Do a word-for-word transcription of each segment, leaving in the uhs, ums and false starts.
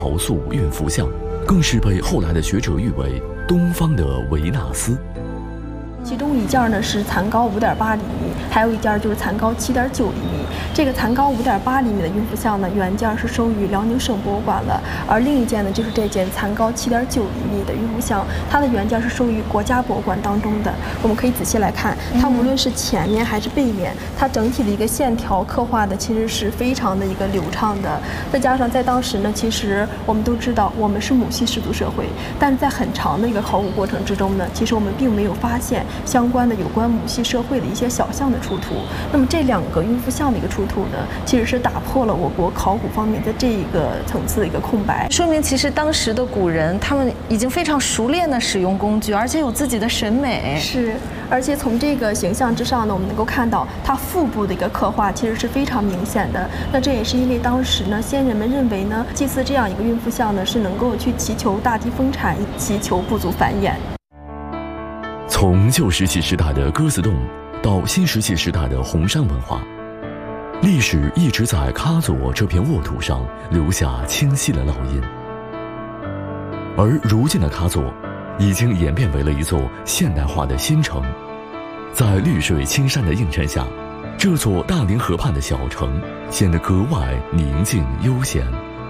陶塑孕妇像，更是被后来的学者誉为东方的维纳斯。 其中一件呢是残高五点八厘米，还有一件就是残高七点九厘米。这个残高五点八厘米的孕妇像呢，原件是收于辽宁省博物馆了，而另一件呢就是这件残高七点九厘米的孕妇像，它的原件是收于国家博物馆当中的。我们可以仔细来看，它无论是前面还是背面，它整体的一个线条刻画的其实是非常的一个流畅的。再加上在当时呢，其实我们都知道我们是母系氏族社会，但是在很长的一个考古过程之中呢，其实我们并没有发现相关的有关母系社会的一些小像的出土。那么这两个孕妇像的一个出土呢，其实是打破了我国考古方面在这一个层次的一个空白， 说明其实当时的古人他们已经非常熟练地使用工具，而且有自己的审美。 是，而且从这个形象之上呢，我们能够看到它腹部的一个刻画其实是非常明显的。那这也是因为当时呢，先人们认为呢，祭祀这样一个孕妇像呢，是能够去祈求大地丰产，祈求部族繁衍。 从旧石器时代的鸽子洞到新石器时代的红山文化，历史一直在喀左这片沃土上留下清晰的烙印。而如今的喀左已经演变为了一座现代化的新城，在绿水青山的映衬下，这座大凌河畔的小城显得格外宁静悠闲。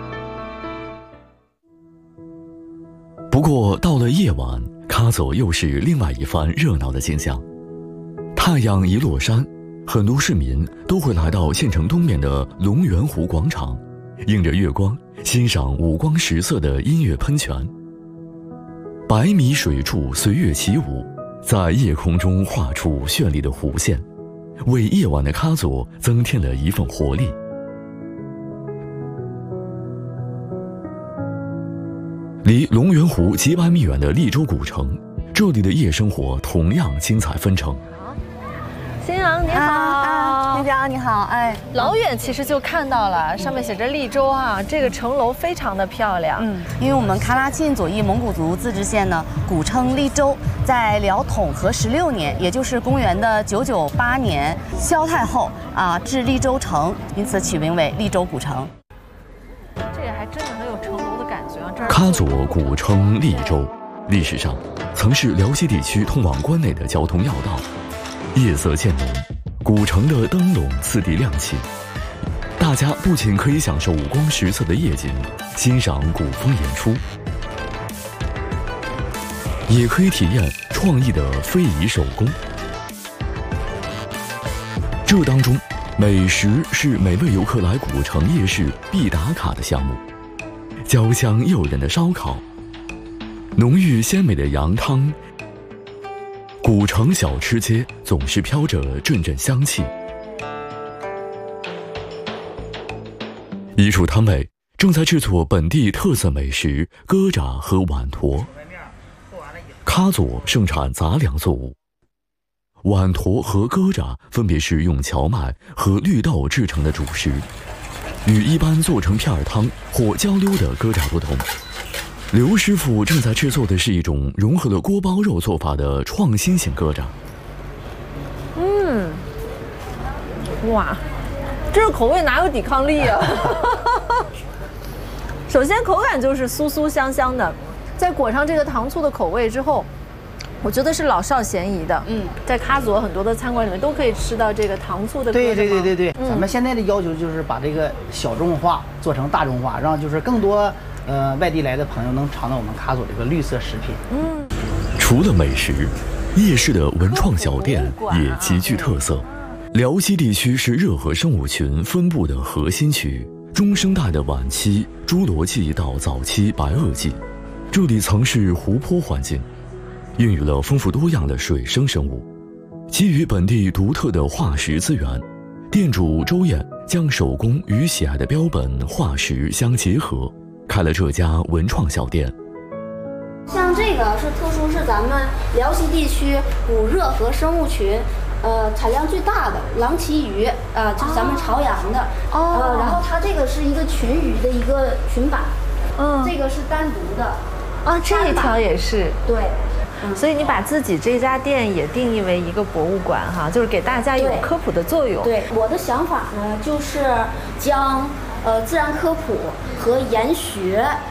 不过到了夜晚，喀左又是另外一番热闹的景象。太阳一落山，很多市民都会来到县城东面的龙源湖广场，映着月光欣赏五光十色的音乐喷泉。百米水柱随月起舞，在夜空中画出绚丽的弧线，为夜晚的喀左增添了一份活力。离龙源湖几百米远的利州古城，这里的夜生活同样精彩纷呈。 新阳你好，啊、 新娘你好，哎， 老远其实就看到了，上面写着利州啊，这个城楼非常的漂亮。 嗯，因为我们喀拉沁左翼蒙古族自治县呢，古称利州，在辽统和十六年，也就是公元的九九八年，萧太后啊置利州城，因此取名为利州古城。 这个还真的很有城楼的感觉啊！这喀左古称利州，历史上曾是辽西地区通往关内的交通要道。夜色渐浓，古城的灯笼次第亮起，大家不仅可以享受五光十色的夜景，欣赏古风演出，也可以体验创意的非遗手工。这当中，美食是每位游客来古城夜市必打卡的项目，焦香诱人的烧烤，浓郁鲜美的羊汤。古城小吃街总是飘着阵阵香气。一处摊位正在制作本地特色美食疙瘩和碗坨。喀左盛产杂粮作物，碗坨和疙瘩分别是用荞麦和绿豆制成的主食，与一般做成片儿汤或焦溜的疙瘩不同。刘师傅正在制作的是一种融合了锅包肉做法的创新型疙瘩。 嗯，哇，这个口味哪有抵抗力啊？首先口感就是酥酥香香的，在裹上这个糖醋的口味之后，我觉得是老少咸宜的。嗯，在喀左很多的餐馆里面都可以吃到这个糖醋的疙瘩。 对对对对对，嗯、咱们现在的要求就是把这个小众化做成大众化，让就是更多。呃，外地来的朋友能尝到我们喀左这个绿色食品。嗯， 除了美食，夜市的文创小店也极具特色。辽西地区是热河生物群分布的核心区，中生代的晚期侏罗纪到早期白垩纪，这里曾是湖泊环境，孕育了丰富多样的水生生物。基于本地独特的化石资源，店主周燕将手工与喜爱的标本化石相结合，开了这家文创小店。 像这个是特殊，是咱们辽西地区古热河生物群，呃，产量最大的狼鳍鱼啊、呃，就是咱们朝阳的。哦。呃，然后它这个是一个群鱼的一个群版，嗯，这个是单独的。 啊，这一条也是。 对。 嗯、所以你把自己这家店也定义为一个博物馆哈，就是给大家有科普的作用。 对，对我的想法呢，就是将呃自然科普和研学